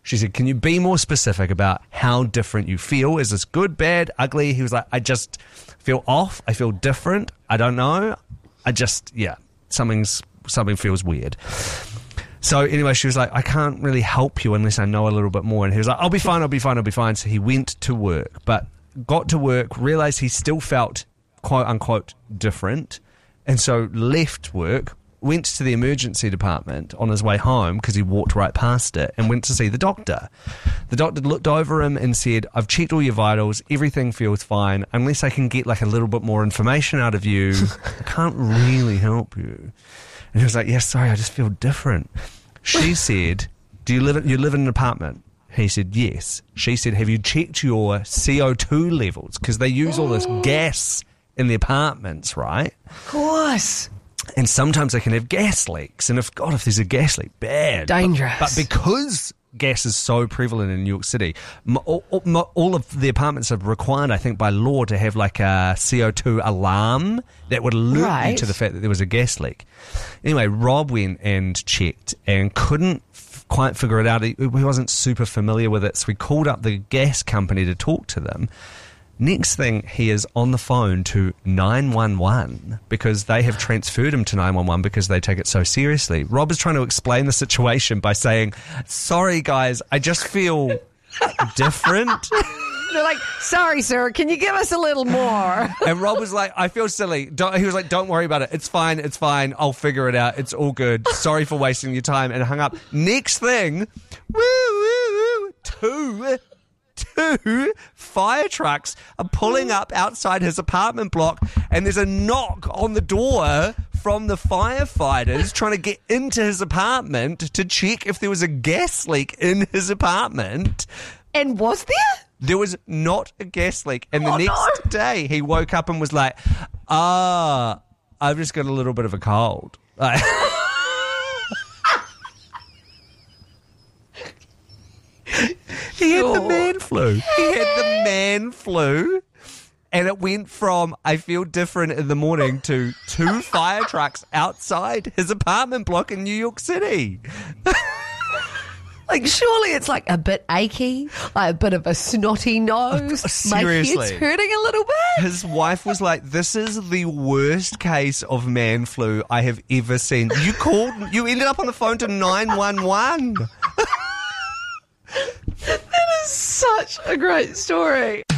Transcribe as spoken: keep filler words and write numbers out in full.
She said, can you be more specific about how different you feel? Is this good, bad, ugly? He was like, I just feel off. I feel different. I don't know. I just, yeah, something's something feels weird. So anyway, she was like, I can't really help you unless I know a little bit more. And he was like, I'll be fine, I'll be fine, I'll be fine. So he went to work, but got to work, realised he still felt, quote unquote, different. And so left work, went to the emergency department on his way home because he walked right past it and went to see the doctor. The doctor looked over him and said, I've checked all your vitals, everything feels fine. Unless I can get like a little bit more information out of you, I can't really help you. And he was like, yeah, sorry, I just feel different. She said, do you live, you live in an apartment? He said, yes. She said, have you checked your C O two levels? Because they use all this gas in the apartments, right? Of course. And sometimes they can have gas leaks. And if, God, if there's a gas leak, bad. Dangerous. But, but because gas is so prevalent in New York City, m- all, all, all of the apartments are required, I think, by law to have like a C O two alarm that would alert right. you to the fact that there was a gas leak. Anyway, Rob went and checked and couldn't f- quite figure it out. He, he wasn't super familiar with it, so we called up the gas company to talk to them. Next thing, he is on the phone to nine one one because they have transferred him to nine one one because they take it so seriously. Rob is trying to explain the situation by saying, sorry, guys, I just feel different. They're like, sorry, sir, can you give us a little more? And Rob was like, I feel silly. Don't, he was like, don't worry about it. It's fine. It's fine. I'll figure it out. It's all good. Sorry for wasting your time. And hung up. Next thing, woo, woo, woo, two... Two fire trucks are pulling up outside his apartment block, and there's a knock on the door from the firefighters trying to get into his apartment to check if there was a gas leak in his apartment. And was there? There was not a gas leak. And the Oh, next no. day, he woke up and was like, ah, I've just got a little bit of a cold. Like, he had the Sure. man flu. He had the man flu. And it went from, I feel different in the morning, to two fire trucks outside his apartment block in New York City. Like, surely it's like a bit achy, like a bit of a snotty nose. My Seriously. head's hurting a little bit. His wife was like, this is the worst case of man flu I have ever seen. You called, you ended up on the phone to nine one one. That is such a great story.